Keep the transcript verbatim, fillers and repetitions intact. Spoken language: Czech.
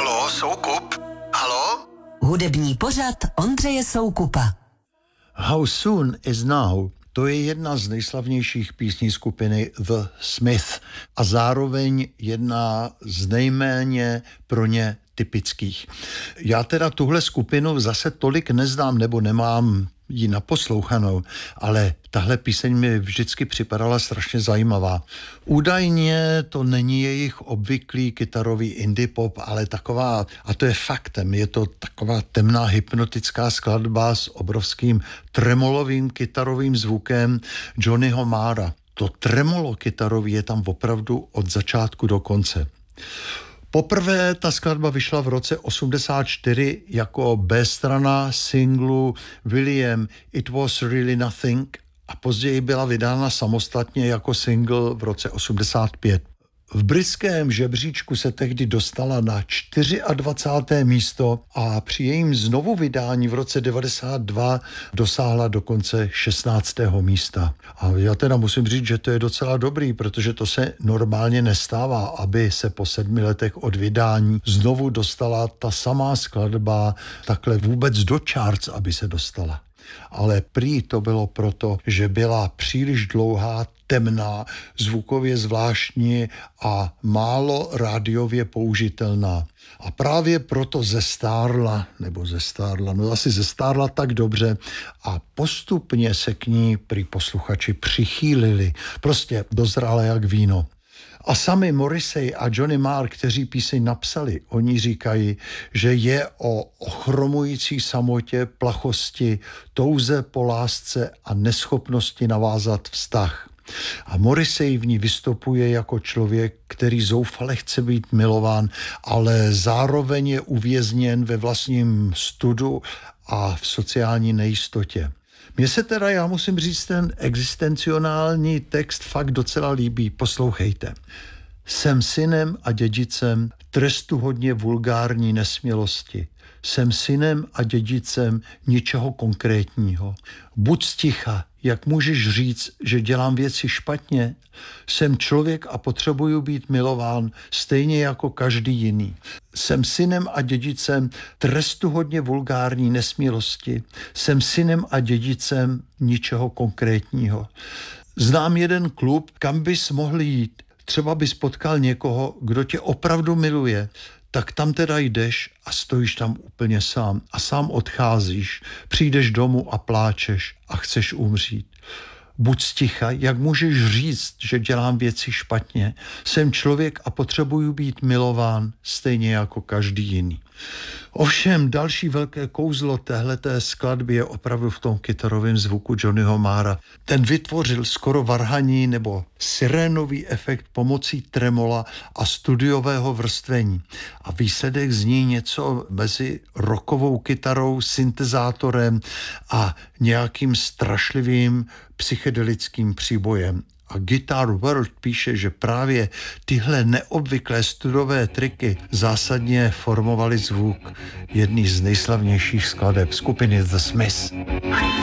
Halo, Soukup? Halo? Hudební pořad Ondřeje Soukupa. How Soon Is Now, to je jedna z nejslavnějších písní skupiny The Smiths a zároveň jedna z nejméně pro ně typických. Já teda tuhle skupinu zase tolik neznám nebo nemám ji naposlouchanou, ale tahle píseň mi vždycky připadala strašně zajímavá. Údajně to není jejich obvyklý kytarový indie pop, ale taková, a to je faktem, je to taková temná hypnotická skladba s obrovským tremolovým kytarovým zvukem Johnnyho Marra. To tremolo kytarový je tam opravdu od začátku do konce. Poprvé ta skladba vyšla v roce osmdesát čtyři jako B-strana singlu William It Was Really Nothing a později byla vydána samostatně jako single v roce osmdesát pět. V britském žebříčku se tehdy dostala na dvacáté čtvrté místo a při jejím znovu vydání v roce devadesát dva dosáhla dokonce šestnáctého místa. A já teda musím říct, že to je docela dobrý, protože to se normálně nestává, aby se po sedmi letech od vydání znovu dostala ta samá skladba takhle vůbec do charts, aby se dostala. Ale prý to bylo proto, že byla příliš dlouhá, temná, zvukově zvláštní a málo rádiově použitelná. A právě proto zestárla, nebo zestárla, no asi zestárla tak dobře a postupně se k ní prý posluchači přichýlili. Prostě dozrála jak víno. A sami Morrissey a Johnny Marr, kteří píseň napsali, oni říkají, že je o ochromující samotě, plachosti, touze po lásce a neschopnosti navázat vztah. A Morrissey v ní vystupuje jako člověk, který zoufale chce být milován, ale zároveň je uvězněn ve vlastním studu a v sociální nejistotě. Mně se teda, já musím říct, ten existencionální text fakt docela líbí. Poslouchejte. Jsem synem a dědicem trestu hodně vulgární nesmělosti. Jsem synem a dědicem ničeho konkrétního. Buď sticha, jak můžeš říct, že dělám věci špatně? Jsem člověk a potřebuju být milován stejně jako každý jiný. Jsem synem a dědicem trestu hodně vulgární nesmělosti. Jsem synem a dědicem ničeho konkrétního. Znám jeden klub, kam bys mohl jít. Třeba bys potkal někoho, kdo tě opravdu miluje. Tak tam teda jdeš a stojíš tam úplně sám a sám odcházíš, přijdeš domů a pláčeš a chceš umřít. Buď sticha, jak můžeš říct, že dělám věci špatně. Jsem člověk a potřebuju být milován stejně jako každý jiný. Ovšem další velké kouzlo téhleté skladby je opravdu v tom kytarovém zvuku Johnnyho Marra. Ten vytvořil skoro varhaní nebo sirénový efekt pomocí tremola a studiového vrstvení. A výsledek zní něco mezi rockovou kytarou, syntezátorem a nějakým strašlivým psychedelickým příbojem. A Guitar World píše, že právě tyhle neobvyklé studové triky zásadně formovaly zvuk jedný z nejslavnějších skladeb skupiny The Smiths.